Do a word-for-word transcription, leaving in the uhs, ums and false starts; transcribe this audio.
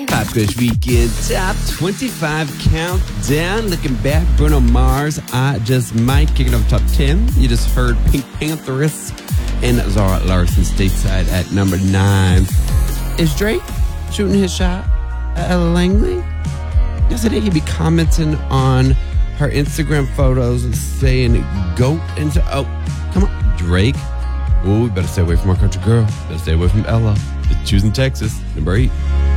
Pop Quiz Weekend Top twenty-five Countdown. Looking back, Bruno Mars, I Just Might, kicking off top ten. You just heard Pink Pantheress and Zara Larson stateside at number nine. Is Drake shooting his shot at Ella Langley? Yesterday he'd be commenting on her Instagram photos and saying goat into, oh, come on, Drake. Ooh, we better stay away from our country girl. Better stay away from Ella. Choosing Texas, number eight.